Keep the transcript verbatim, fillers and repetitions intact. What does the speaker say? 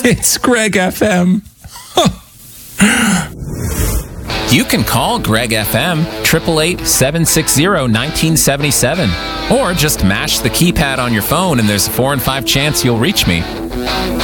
It's Greg F M. You can call Greg F M, eight eight eight, seven six zero, one nine seven seven. Or just mash the keypad on your phone and there's a four in five chance you'll reach me.